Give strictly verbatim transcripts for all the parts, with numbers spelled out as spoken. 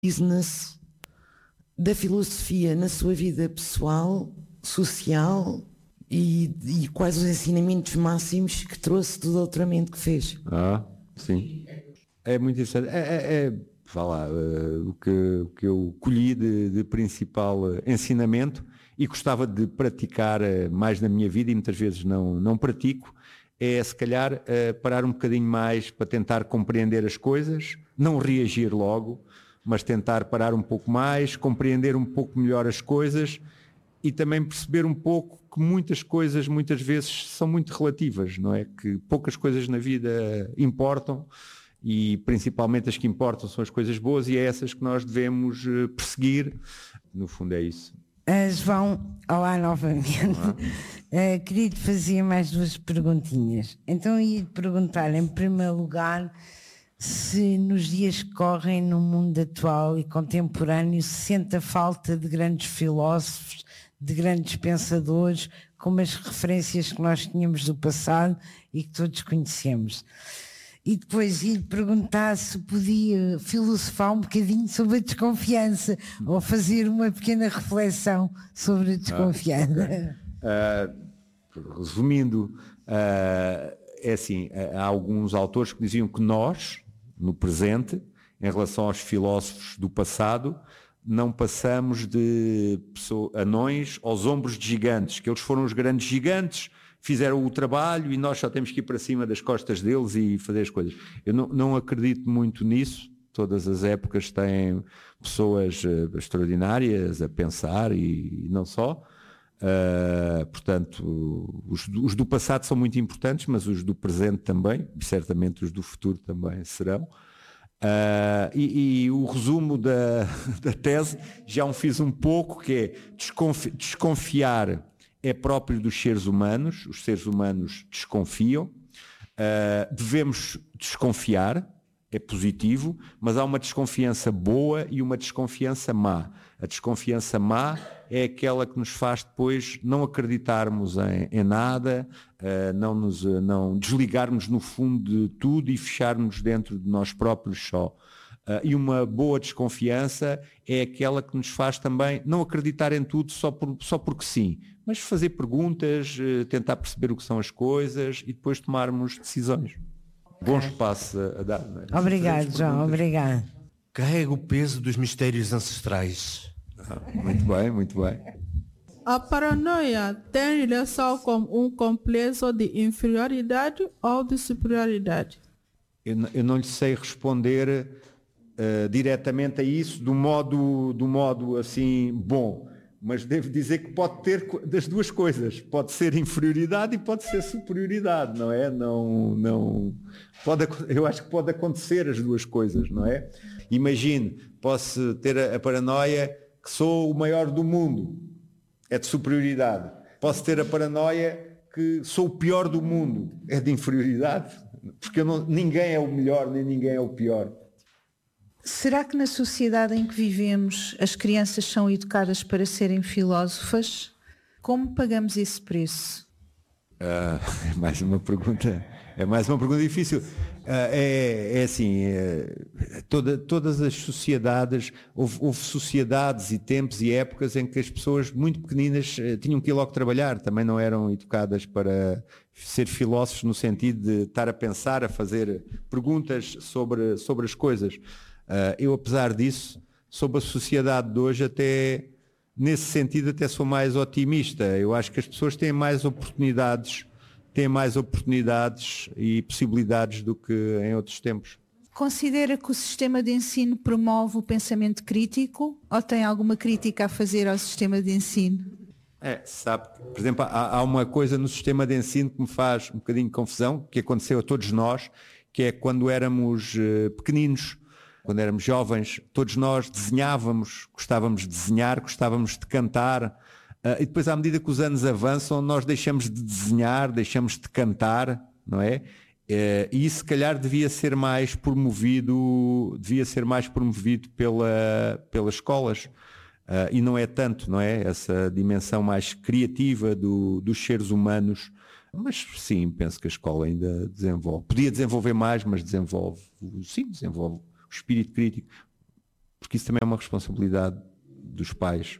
business da filosofia na sua vida pessoal, social e, e quais os ensinamentos máximos que trouxe do doutoramento que fez. Ah, sim. É muito interessante. É, é, é vá lá, uh, o, que, o que eu colhi de, de principal uh, ensinamento e gostava de praticar uh, mais na minha vida e muitas vezes não, não pratico, é se calhar uh, parar um bocadinho mais para tentar compreender as coisas, não reagir logo, mas tentar parar um pouco mais, compreender um pouco melhor as coisas e também perceber um pouco que muitas coisas muitas vezes são muito relativas, não é? Que poucas coisas na vida importam e principalmente as que importam são as coisas boas e é essas que nós devemos perseguir. No fundo é isso. Uh, João, olá novamente. Olá. Uh, queria-te fazer mais duas perguntinhas. Então ia-te perguntar em primeiro lugar se nos dias que correm no mundo atual e contemporâneo se sente a falta de grandes filósofos, de grandes pensadores, como as referências que nós tínhamos do passado e que todos conhecemos. E depois ia perguntar se podia filosofar um bocadinho sobre a desconfiança ou fazer uma pequena reflexão sobre a desconfiança. Ah, okay. uh, resumindo, uh, é assim, há alguns autores que diziam que nós, no presente, em relação aos filósofos do passado, não passamos de pessoas, anões aos ombros de gigantes, que eles foram os grandes gigantes, fizeram o trabalho e nós só temos que ir para cima das costas deles e fazer as coisas. Eu não, não acredito muito nisso. Todas as épocas têm pessoas uh, extraordinárias a pensar e, e não só. Uh, portanto, os, os do passado são muito importantes, mas os do presente também, e certamente os do futuro também serão. Uh, e, e o resumo da, da tese já um fiz um pouco, que é desconfi- desconfiar é próprio dos seres humanos, os seres humanos desconfiam, uh, devemos desconfiar, é positivo, mas há uma desconfiança boa e uma desconfiança má. A desconfiança má é aquela que nos faz depois não acreditarmos em, em nada, uh, não, nos, uh, não desligarmos no fundo de tudo e fecharmos dentro de nós próprios só. Uh, e uma boa desconfiança é aquela que nos faz também não acreditar em tudo só, por, só porque sim, mas fazer perguntas, uh, tentar perceber o que são as coisas e depois tomarmos decisões. Bom espaço a dar. Não é? Obrigado, João, obrigado. Carrega o peso dos mistérios ancestrais. Ah, muito bem, muito bem. A paranoia tem relação com um complexo de inferioridade ou de superioridade? Eu, eu não lhe sei responder uh, diretamente a isso do modo, do modo assim bom, mas devo dizer que pode ter das duas coisas, pode ser inferioridade e pode ser superioridade, não é? Não, não, pode, eu acho que pode acontecer as duas coisas, não é? Imagine, posso ter a, a paranoia que sou o maior do mundo, é de superioridade. Posso ter a paranoia que sou o pior do mundo, é de inferioridade, porque eu não, ninguém é o melhor nem ninguém é o pior. Será que na sociedade em que vivemos as crianças são educadas para serem filósofas? Como pagamos esse preço? Uh, é mais uma pergunta, é mais uma pergunta difícil. Uh, é, é assim, é, toda, todas as sociedades, houve, houve sociedades e tempos e épocas em que as pessoas muito pequeninas uh, tinham que ir logo trabalhar, também não eram educadas para ser filósofos no sentido de estar a pensar, a fazer perguntas sobre, sobre as coisas. Uh, eu, apesar disso, sobre a sociedade de hoje, até nesse sentido até sou mais otimista. Eu acho que as pessoas têm mais oportunidades, têm mais oportunidades e possibilidades do que em outros tempos. Considera que o sistema de ensino promove o pensamento crítico ou tem alguma crítica a fazer ao sistema de ensino? É, sabe, por exemplo, há, há uma coisa no sistema de ensino que me faz um bocadinho de confusão, que aconteceu a todos nós, que é quando éramos uh, pequeninos, quando éramos jovens, todos nós desenhávamos, gostávamos de desenhar, gostávamos de cantar, uh, e depois à medida que os anos avançam, nós deixamos de desenhar, deixamos de cantar, não é? Uh, e isso se calhar devia ser mais promovido, devia ser mais promovido pela, pelas escolas, uh, e não é tanto, não é? Essa dimensão mais criativa do, dos seres humanos, mas sim, penso que a escola ainda desenvolve. Podia desenvolver mais, mas desenvolve, sim, desenvolve. O espírito crítico. porque isso também é uma responsabilidade dos pais.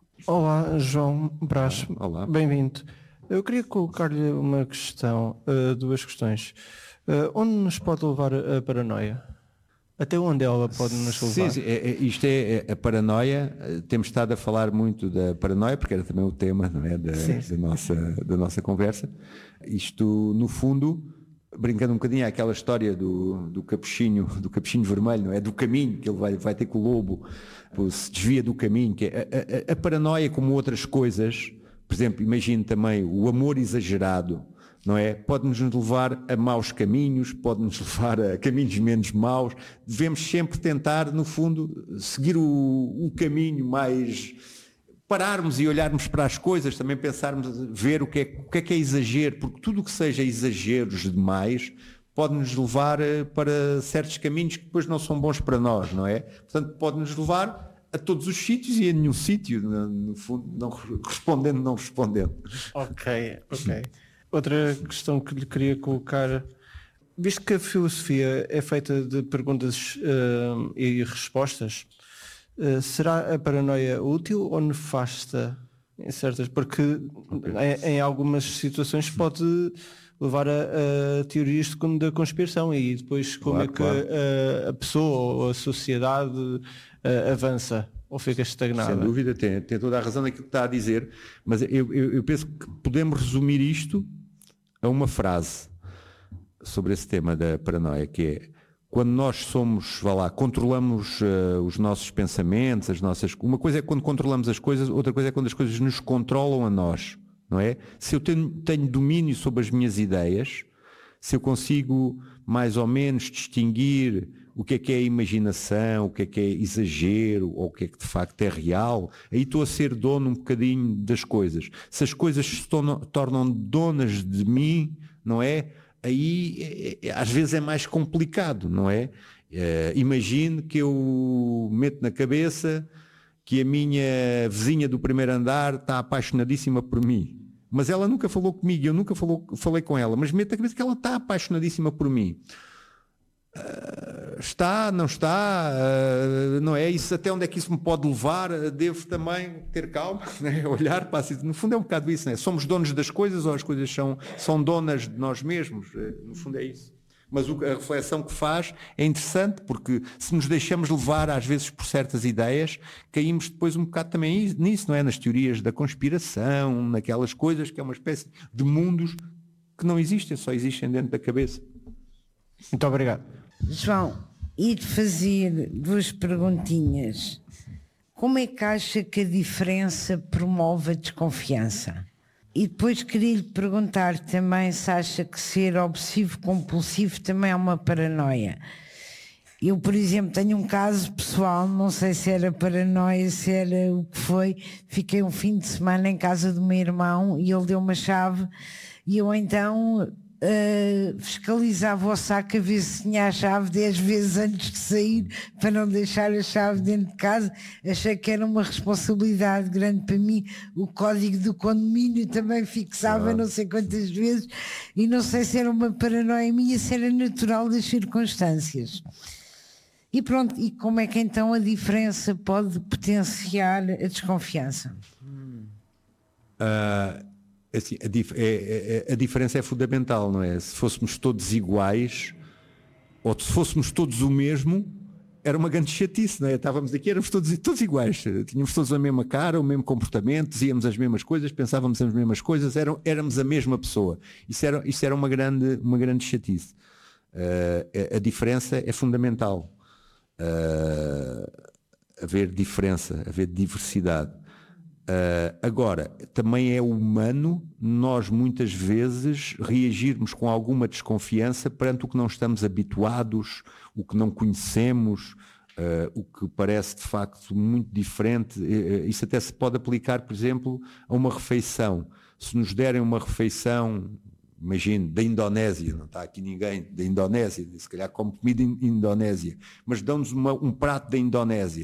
Olá, João Brás, Olá. Bem-vindo. Eu queria colocar-lhe uma questão, uh, duas questões. Uh, onde nos pode levar a paranoia? Até onde ela pode nos levar? Sim, sim, é, é, isto é, é a paranoia. Temos estado a falar muito da paranoia, porque era também o tema, não é, da, da, nossa, da nossa conversa. Isto, no fundo, brincando um bocadinho, é aquela história do, do capuchinho, do capuchinho vermelho, não é? Do caminho, que ele vai, vai ter com o lobo, se desvia do caminho. Que é, a, a, a paranoia, como outras coisas, por exemplo, imagine também o amor exagerado, não é? Pode-nos levar a maus caminhos, pode-nos levar a caminhos menos maus. Devemos sempre tentar, no fundo, seguir o, o caminho mais... Pararmos e olharmos para as coisas, também pensarmos, ver o que é, o que é, que é exagero, porque tudo o que seja exageros demais pode-nos levar para certos caminhos que depois não são bons para nós, não é? Portanto, pode-nos levar a todos os sítios e a nenhum sítio, no fundo, não respondendo, não respondendo. Ok, ok. Outra questão que lhe queria colocar, visto que a filosofia é feita de perguntas uh, e respostas, uh, será a paranoia útil ou nefasta em certas? Porque okay. em, em algumas situações pode levar a, a teorias de, da conspiração e depois como claro, é que claro. a, a pessoa ou a sociedade uh, avança. Ou fica estagnada? Sem dúvida, tem, tem toda a razão naquilo que está a dizer, mas eu, eu, eu penso que podemos resumir isto a uma frase sobre esse tema da paranoia, que é: quando nós somos, vá lá, controlamos uh, os nossos pensamentos, as nossas... Uma coisa é quando controlamos as coisas, outra coisa é quando as coisas nos controlam a nós, não é? Se eu tenho, tenho domínio sobre as minhas ideias, se eu consigo mais ou menos distinguir o que é que é imaginação, o que é que é exagero, ou o que é que de facto é real, aí estou a ser dono um bocadinho das coisas. Se as coisas se tornam, tornam donas de mim, não é? Aí é, é, às vezes é mais complicado, não é? É, imagine que eu meto na cabeça que a minha vizinha do primeiro andar está apaixonadíssima por mim. Mas ela nunca falou comigo, eu nunca falou, falei com ela, mas meto na cabeça que ela está apaixonadíssima por mim. Uh, está, não está, uh, não é isso, até onde é que isso me pode levar? Uh, devo também ter calma, né? Olhar para a... No fundo é um bocado isso, né? Somos donos das coisas ou as coisas são, são donas de nós mesmos? Uh, no fundo é isso. Mas o, a reflexão que faz é interessante, porque se nos deixamos levar às vezes por certas ideias, caímos depois um bocado também nisso, não é? Nas teorias da conspiração, naquelas coisas que é uma espécie de mundos que não existem, só existem dentro da cabeça. Muito obrigado. João, ir fazer duas perguntinhas. Como é que acha que a diferença promove a desconfiança? E depois queria-lhe perguntar também se acha que ser obsessivo-compulsivo também é uma paranoia. Eu, por exemplo, tenho um caso pessoal, não sei se era paranoia, se era o que foi. Fiquei um fim de semana em casa do meu irmão e ele deu uma chave e eu então... Uh, fiscalizava o saco a ver se tinha a chave dez vezes antes de sair para não deixar a chave dentro de casa. Achei que era uma responsabilidade grande para mim. O código do condomínio também fixava não sei quantas vezes e não sei se era uma paranoia minha, se era natural das circunstâncias. E pronto, e como é que então a diferença pode potenciar a desconfiança? Uh... Assim, a, dif- é, é, a diferença é fundamental, não é? Se fôssemos todos iguais, ou se fôssemos todos o mesmo, era uma grande chatice, não é? Estávamos aqui, éramos todos, todos iguais, tínhamos todos a mesma cara, o mesmo comportamento, dizíamos as mesmas coisas, pensávamos as mesmas coisas, eram, éramos a mesma pessoa. Isso era, isso era uma, grande, uma grande chatice. Uh, a, a diferença é fundamental. Uh, haver diferença, haver diversidade. Uh, agora, também é humano nós muitas vezes reagirmos com alguma desconfiança perante o que não estamos habituados, o que não conhecemos, uh, o que parece de facto muito diferente. Uh, isso até se pode aplicar, por exemplo, a uma refeição. Se nos derem uma refeição, imagine, da Indonésia, não está aqui ninguém da Indonésia, se calhar come comida in- Indonésia, mas dão-nos uma, um prato da Indonésia.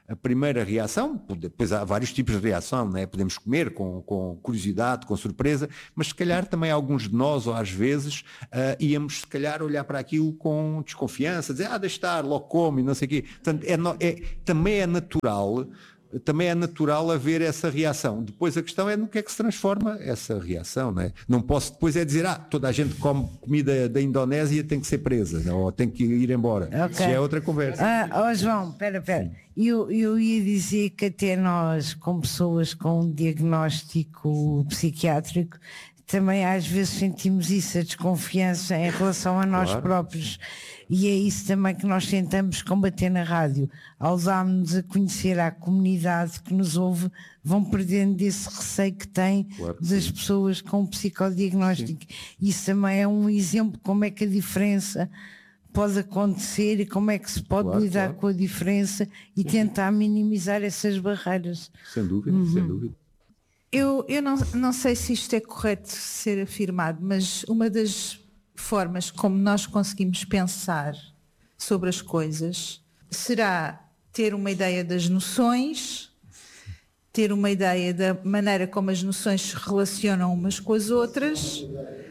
a primeira reação, depois há vários tipos de reação, não é? Podemos comer com, com curiosidade, com surpresa, mas se calhar também alguns de nós, ou às vezes, uh, íamos se calhar olhar para aquilo com desconfiança, dizer, ah, deixa estar, logo come, e não sei o quê. Portanto, é, é, também é natural, também é natural haver essa reação. Depois a questão é no que é que se transforma essa reação, não é? Não posso depois é dizer, ah, toda a gente come comida da Indonésia, tem que ser presa, ou tem que ir embora. Okay. Isso já é outra conversa. Ah, oh João, espera, espera. Eu, eu ia dizer que até nós, como pessoas com um diagnóstico psiquiátrico, também às vezes sentimos isso, a desconfiança em relação a nós claro. próprios. E é isso também que nós tentamos combater na rádio. Ao darmos a conhecer à comunidade que nos ouve, vão perdendo desse receio que têm claro que das sim. pessoas com psicodiagnóstico. Sim. Isso também é um exemplo de como é que a diferença pode acontecer e como é que se pode claro, lidar claro. com a diferença e tentar minimizar essas barreiras. Sem dúvida, uhum. sem dúvida. Eu, eu não, não sei se isto é correto ser afirmado, mas uma das formas como nós conseguimos pensar sobre as coisas será ter uma ideia das noções, ter uma ideia da maneira como as noções se relacionam umas com as outras,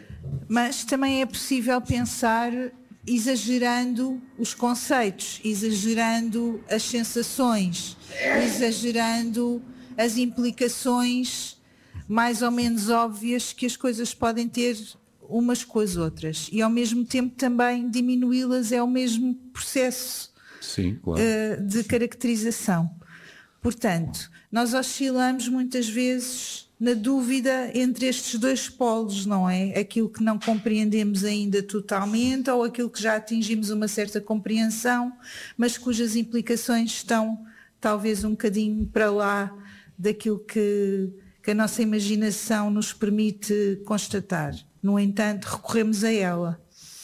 mas também é possível pensar exagerando os conceitos, exagerando as sensações, exagerando as implicações mais ou menos óbvias que as coisas podem ter umas com as outras. E ao mesmo tempo também diminuí-las é o mesmo processo Sim, claro. uh, de caracterização. Portanto, nós oscilamos muitas vezes na dúvida entre estes dois polos, não é? Aquilo que não compreendemos ainda totalmente ou aquilo que já atingimos uma certa compreensão, mas cujas implicações estão talvez um bocadinho para lá daquilo que, que a nossa imaginação nos permite constatar. No entanto, recorremos a ela.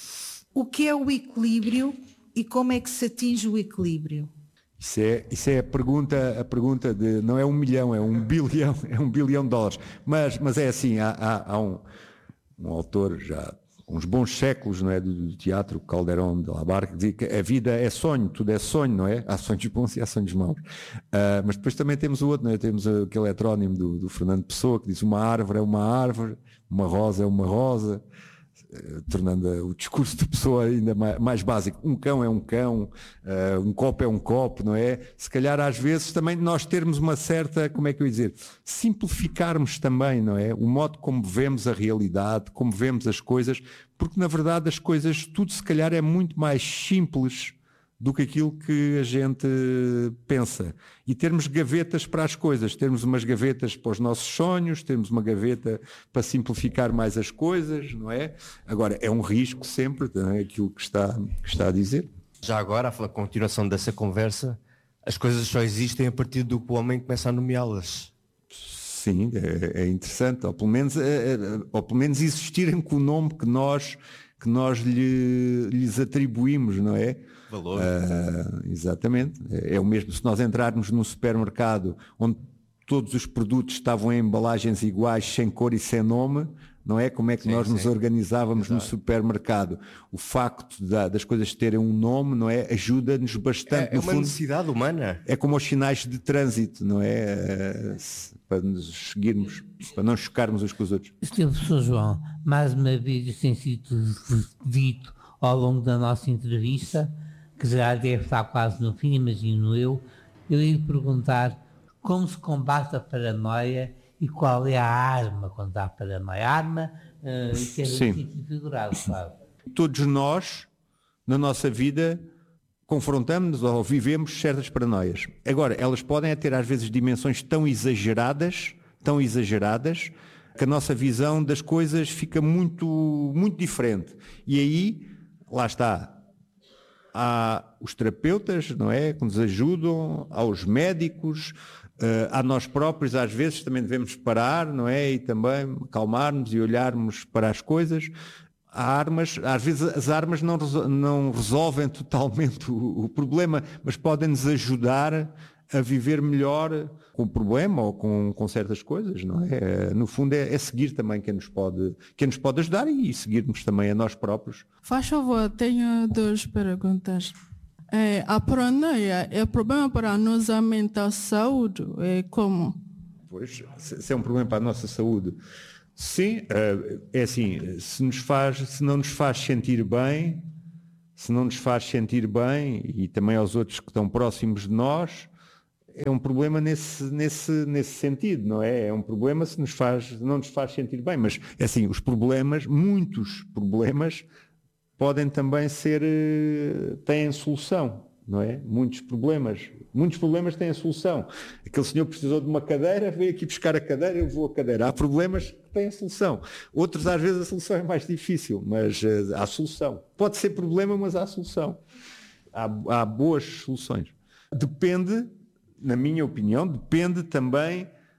O que é o equilíbrio e como é que se atinge o equilíbrio? Isso é, isso é a pergunta, a pergunta de, não é um milhão, é um bilhão, é um bilhão de dólares. Mas, mas é assim, há, há, há um, um autor já uns bons séculos, não é, do teatro, Calderón de la Barca, que dizia que a vida é sonho, tudo é sonho, não é? Há sonhos bons e há sonhos maus. Uh, mas depois também temos o outro, não é? Temos aquele heterónimo do, do Fernando Pessoa, que diz uma árvore é uma árvore, uma rosa é uma rosa, uh, tornando o discurso de Pessoa ainda mais, mais básico. Um cão é um cão, uh, um copo é um copo, não é? Se calhar às vezes também nós termos uma certa, como é que eu ia dizer, simplificarmos também, não é? O modo como vemos a realidade, como vemos as coisas, porque na verdade as coisas, tudo se calhar é muito mais simples do que aquilo que a gente pensa. E termos gavetas para as coisas, termos umas gavetas para os nossos sonhos, termos uma gaveta para simplificar mais as coisas, não é? Agora, é um risco sempre, não é? Aquilo que está, que está a dizer. Já agora, a continuação dessa conversa, as coisas só existem a partir do que o homem começa a nomeá-las. Sim, é, é interessante, ou pelo menos, é, ou pelo menos existirem com o nome que nós, que nós lhe, lhes atribuímos, não é? Valor. Uh, exatamente. É, é o mesmo se nós entrarmos num supermercado onde todos os produtos estavam em embalagens iguais, sem cor e sem nome, não é? Como é que sim, nós sim. nos organizávamos Exato. no supermercado? O facto da, das coisas terem um nome, não é? Ajuda-nos bastante. É, é no uma fundo, necessidade humana. É como os sinais de trânsito, não é? Para nos seguirmos, para não chocarmos uns com os outros. senhor Professor João, mais uma vez isso tem sido dito ao longo da nossa entrevista, que já deve estar quase no fim, imagino eu. Eu ia perguntar como se combate a paranoia e qual é a arma contra a paranoia. A arma uh, que é do figurado, claro. Todos nós, na nossa vida, confrontamos ou vivemos certas paranoias. Agora, elas podem ter às vezes dimensões tão exageradas, tão exageradas, que a nossa visão das coisas fica muito, muito diferente. E aí, lá está, há os terapeutas, não é, que nos ajudam, há os médicos, uh, há nós próprios, às vezes também devemos parar, não é, e também acalmarmos e olharmos para as coisas. Há armas, às vezes as armas não, não resolvem totalmente o, o problema, mas podem-nos ajudar a viver melhor com o problema ou com, com certas coisas, não é? No fundo é, é seguir também quem nos, pode, quem nos pode ajudar e seguirmos também a nós próprios. Faz favor, tenho duas perguntas. É, a paranoia é problema para a nossa mental saúde? É como? Pois, se é um problema para a nossa saúde. Sim, é assim, se, nos faz, se não nos faz sentir bem, se não nos faz sentir bem, e também aos outros que estão próximos de nós, é um problema nesse, nesse, nesse sentido, não é? É um problema se nos faz, não nos faz sentir bem, mas é assim, os problemas, muitos problemas, podem também ser, têm solução, não é? Muitos problemas, muitos problemas têm solução. Aquele senhor precisou de uma cadeira, veio aqui buscar a cadeira, eu vou a cadeira. Há problemas que têm solução. Outros, às vezes, a solução é mais difícil, mas uh, há solução. Pode ser problema, mas há solução. Há, há boas soluções. Depende, na minha opinião, depende também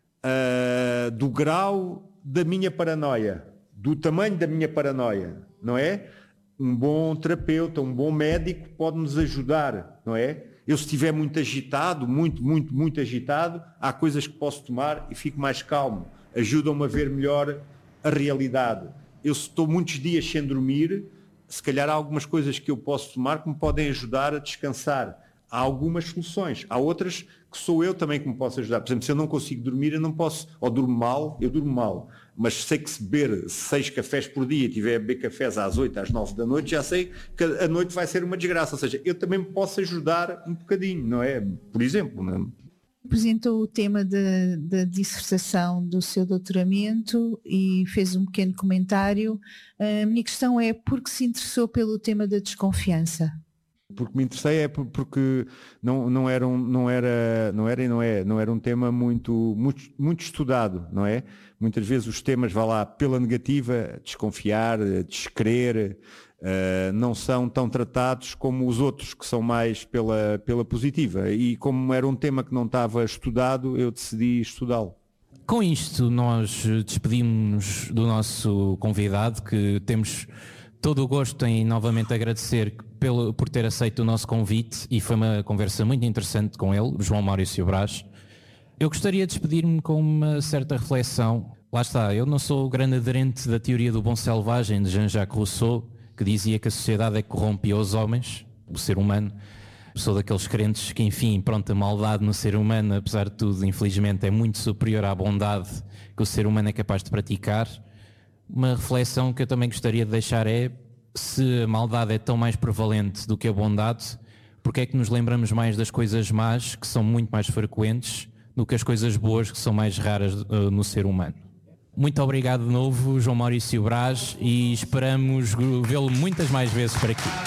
uh, do grau da minha paranoia, do tamanho da minha paranoia, não é? Um bom terapeuta, um bom médico pode nos ajudar, não é? Eu se estiver muito agitado, muito, muito, muito agitado, há coisas que posso tomar e fico mais calmo. Ajudam-me a ver melhor a realidade. Eu se estou muitos dias sem dormir, se calhar há algumas coisas que eu posso tomar que me podem ajudar a descansar. Há algumas soluções. Há outras que sou eu também que me posso ajudar. Por exemplo, se eu não consigo dormir, eu não posso, ou durmo mal, eu durmo mal. Mas sei que se beber seis cafés por dia e tiver a beber cafés às oito, às nove da noite, já sei que a noite vai ser uma desgraça. Ou seja, eu também me posso ajudar um bocadinho, não é? Por exemplo. Não é? Apresentou o tema da, da dissertação do seu doutoramento e fez um pequeno comentário. A minha questão é por que se interessou pelo tema da desconfiança? Porque me interessei é porque não, não, era um, não, era, não era e não é, não era um tema muito, muito, muito estudado, não é? Muitas vezes os temas, vá lá, pela negativa, desconfiar, descrer, uh, não são tão tratados como os outros, que são mais pela, pela positiva. E como era um tema que não estava estudado, eu decidi estudá-lo. Com isto, nós despedimos do nosso convidado, que temos todo o gosto em novamente agradecer pelo, por ter aceito o nosso convite, e foi uma conversa muito interessante com ele, João Maurício Braz. Eu gostaria de despedir-me com uma certa reflexão. Lá está, eu não sou grande aderente da teoria do bom selvagem de Jean-Jacques Rousseau, que dizia que a sociedade é que corrompia os homens, o ser humano. Sou daqueles crentes que, enfim, pronto, a maldade no ser humano, apesar de tudo, infelizmente, é muito superior à bondade que o ser humano é capaz de praticar. Uma reflexão que eu também gostaria de deixar é: se a maldade é tão mais prevalente do que a bondade, porque é que nos lembramos mais das coisas más, que são muito mais frequentes, do que as coisas boas, que são mais raras uh, no ser humano? Muito obrigado de novo, João Maurício Braz, e esperamos vê-lo muitas mais vezes por aqui.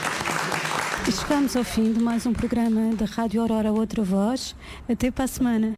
Chegamos ao fim de mais um programa da Rádio Aurora Outra Voz. Até para a semana.